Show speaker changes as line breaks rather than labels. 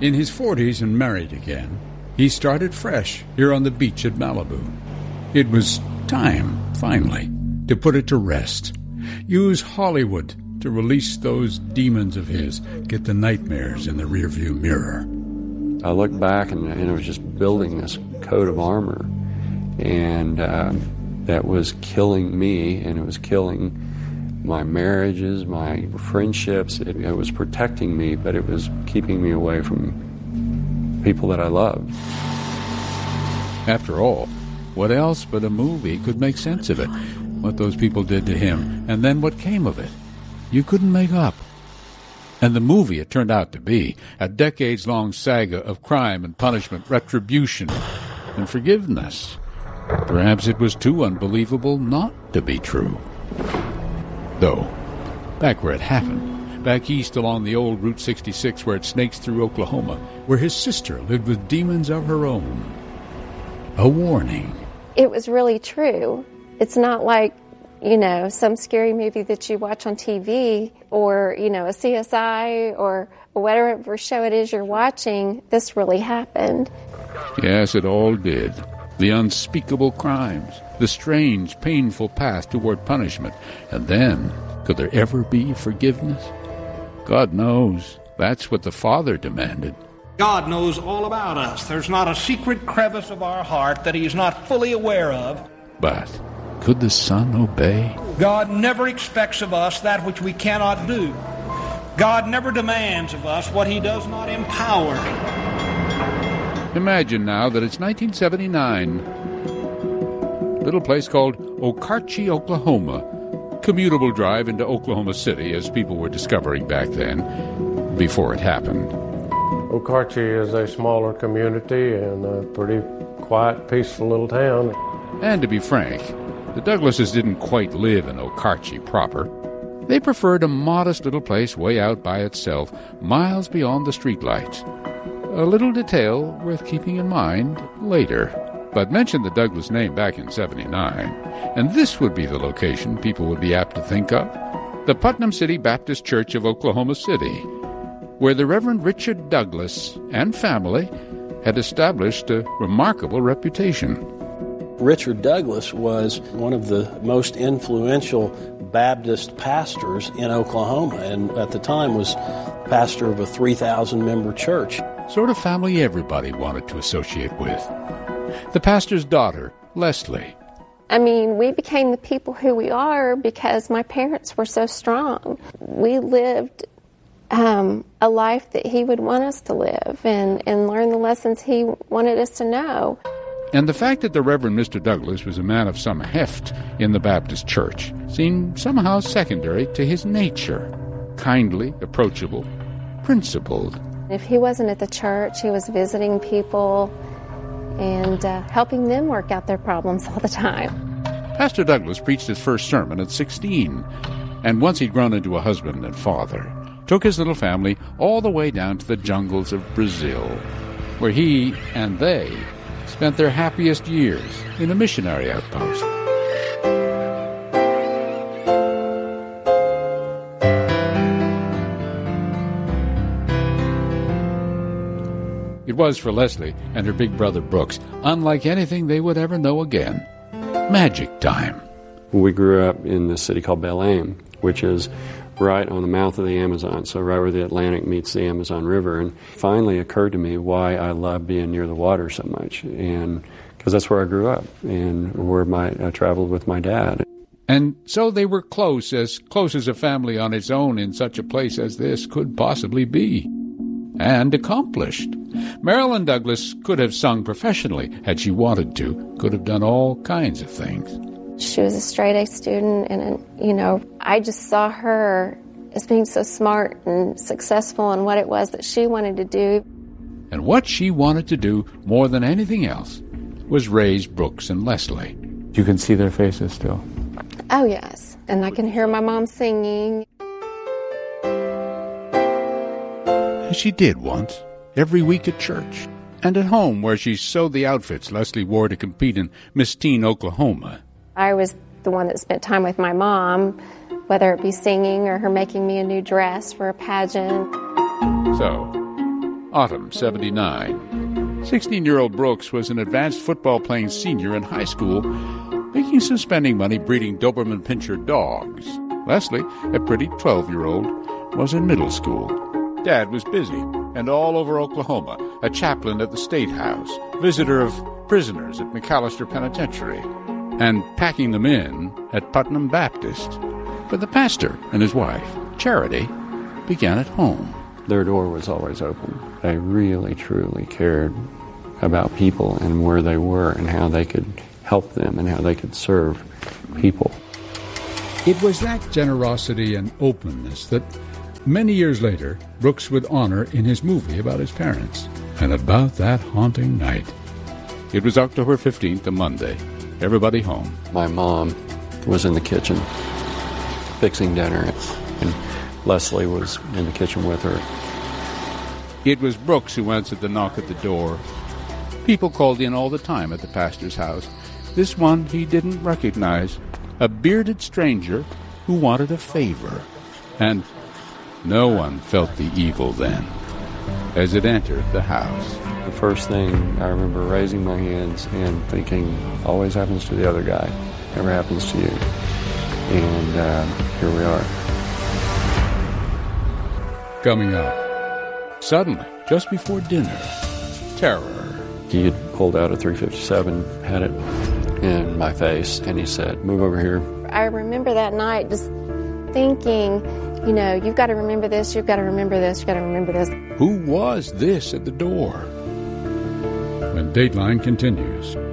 In his 40s and married again, he started fresh here on the beach at Malibu. It was time, finally, to put it to rest. Use Hollywood to release those demons of his, get the nightmares in the rearview mirror.
I looked back and it was just building this coat of armor, and that was killing me, and it was killing my marriages, my friendships. It was protecting me, but it was keeping me away from people that I loved.
After all, what else but a movie could make sense of it? What those people did to him, and then what came of it? You couldn't make up. And the movie it turned out to be, a decades-long saga of crime and punishment, retribution, and forgiveness. Perhaps it was too unbelievable not to be true. Though, back where it happened, back east along the old Route 66 where it snakes through Oklahoma, where his sister lived with demons of her own. A warning.
It was really true. It's not like, some scary movie that you watch on TV or, a CSI or whatever show it is you're watching. This really happened.
Yes, it all did. The unspeakable crimes, the strange, painful path toward punishment. And then, could there ever be forgiveness? God knows. That's what the Father demanded.
God knows all about us. There's not a secret crevice of our heart that He's not fully aware of.
But could the Son obey?
God never expects of us that which we cannot do. God never demands of us what He does not empower.
Imagine now that it's 1979. Little place called Okarche, Oklahoma. Commutable drive into Oklahoma City, as people were discovering back then, before it happened.
Okarche is a smaller community and a pretty quiet, peaceful little town.
And to be frank, the Douglases didn't quite live in Okarche proper. They preferred a modest little place way out by itself, miles beyond the streetlights. A little detail worth keeping in mind later. But mention the Douglas name back in 79, and this would be the location people would be apt to think of. The Putnam City Baptist Church of Oklahoma City, where the Reverend Richard Douglas and family had established a remarkable reputation.
Richard Douglas was one of the most influential Baptist pastors in Oklahoma, and at the time was pastor of a 3,000-member church.
Sort of family everybody wanted to associate with. The pastor's daughter, Leslie.
We became the people who we are because my parents were so strong. We lived a life that He would want us to live and learn the lessons He wanted us to know.
And the fact that the Reverend Mr. Douglas was a man of some heft in the Baptist church seemed somehow secondary to his nature. Kindly, approachable, principled.
If he wasn't at the church, he was visiting people and helping them work out their problems all the time.
Pastor Douglas preached his first sermon at 16, and once he'd grown into a husband and father, took his little family all the way down to the jungles of Brazil, where he and they spent their happiest years in a missionary outpost. It was for Leslie and her big brother Brooks unlike anything they would ever know again. Magic time.
We grew up in this city called Belém, which is right on the mouth of the Amazon, so right where the Atlantic meets the Amazon River. And finally occurred to me why I love being near the water so much, and because that's where I grew up and where I traveled with my dad.
And so they were close as a family on its own in such a place as this could possibly be. And accomplished. Marilyn Douglas could have sung professionally had she wanted to, could have done all kinds of things.
She was a straight-A student, and, I just saw her as being so smart and successful in what it was that she wanted to do.
And what she wanted to do more than anything else was raise Brooks and Leslie.
You can see their faces still.
Oh, yes. And I can hear my mom singing.
She did once, every week at church, and at home where she sewed the outfits Leslie wore to compete in Miss Teen Oklahoma.
I was the one that spent time with my mom, whether it be singing or her making me a new dress for a pageant.
So, autumn 79. 16-year-old Brooks was an advanced football-playing senior in high school, making some spending money breeding Doberman Pinscher dogs. Leslie, a pretty 12-year-old, was in middle school. Dad was busy and all over Oklahoma, a chaplain at the State House, visitor of prisoners at McAllister Penitentiary, and packing them in at Putnam Baptist. But the pastor and his wife, Charity, began at home.
Their door was always open. They really, truly cared about people and where they were and how they could help them and how they could serve people.
It was that generosity and openness that many years later Brooks would honor in his movie about his parents and about that haunting night. It was October 15th, a Monday. Everybody home.
My mom was in the kitchen fixing dinner, and Leslie was in the kitchen with her.
It was Brooks who answered the knock at the door. People called in all the time at the pastor's house. This one he didn't recognize, a bearded stranger who wanted a favor. And no one felt the evil then as it entered the house.
The first thing I remember raising my hands and thinking, always happens to the other guy, never happens to you. And here we are.
Coming up, suddenly, just before dinner, terror.
He had pulled out a .357, had it in my face, and he said, "Move over here."
I remember that night just thinking, you know, you've got to remember this, you've got to remember this, you've got to remember this.
Who was this at the door? When Dateline continues.